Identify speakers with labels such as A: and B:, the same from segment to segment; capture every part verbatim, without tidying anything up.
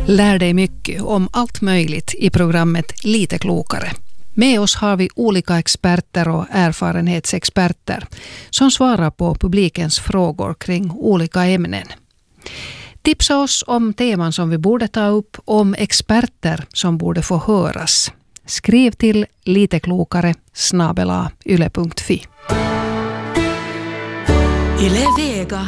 A: Lär dig mycket om allt möjligt i programmet Lite klokare. Med oss har vi olika experter och erfarenhetsexperter som svarar på publikens frågor kring olika ämnen. Tipsa oss om teman som vi borde ta upp, om experter som borde få höras. Skriv till liteklokare snabel-a yle punkt fi.
B: Yle Vega.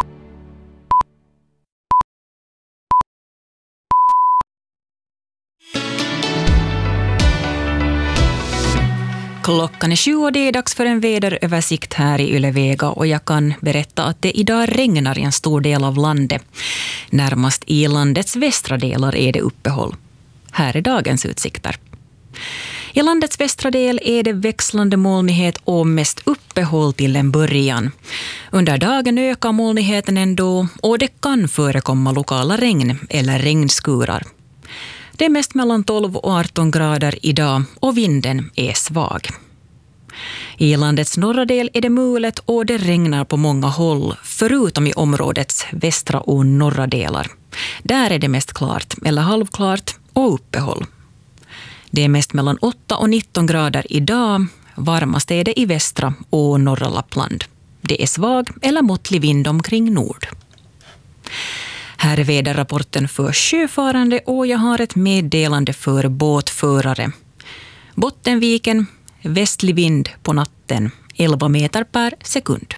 B: Klockan är sju och det är dags för en väderöversikt här i Yle Vega och jag kan berätta att det idag regnar i en stor del av landet. Närmast i landets västra delar är det uppehåll. Här är dagens utsikter. I landets västra del är det växlande molnighet och mest uppehåll till en början. Under dagen ökar molnigheten ändå och det kan förekomma lokala regn eller regnskurar. Det är mest mellan tolv och arton grader idag och vinden är svag. I landets norra del är det mulet och det regnar på många håll, förutom i områdets västra och norra delar. Där är det mest klart eller halvklart och uppehåll. Det är mest mellan åtta och nitton grader idag, varmast är det i västra och norra Lappland. Det är svag eller måttlig vind omkring nord. Här är väderrapporten för sjöfarande och jag har ett meddelande för båtförare. Bottenviken, västlig vind på natten, elva meter per sekund.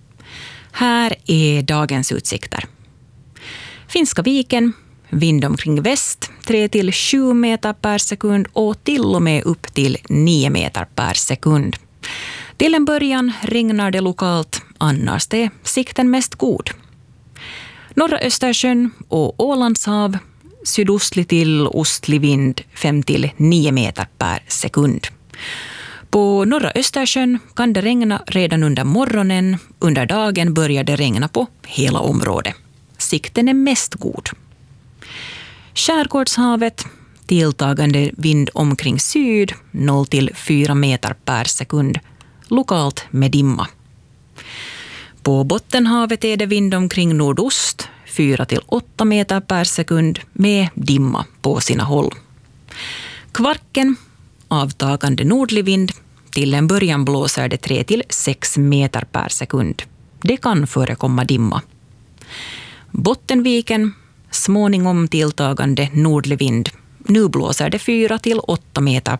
B: Här är dagens utsikter. Finska viken, vind omkring väst, tre till sju meter per sekund och till och med upp till nio meter per sekund. Till en början regnar det lokalt, annars är sikten mest god. Norra Östersjön och Ålandshav, sydostlig till ostlig vind fem till nio meter per sekund. På norra Östersjön kan det regna redan under morgonen. Under dagen börjar det regna på hela området. Sikten är mest god. Skärgårdshavet, tilltagande vind omkring syd, noll till fyra meter per sekund. Lokalt med dimma. På Bottenhavet är det vind omkring nordost, fyra till åtta meter per sekund med dimma på sina håll. Kvarken, avtagande nordlig vind, till en början blåser det tre till sex meter per sekund. Det kan förekomma dimma. Bottenviken, småningom tilltagande nordlig vind. Nu blåser det fyra till åtta meter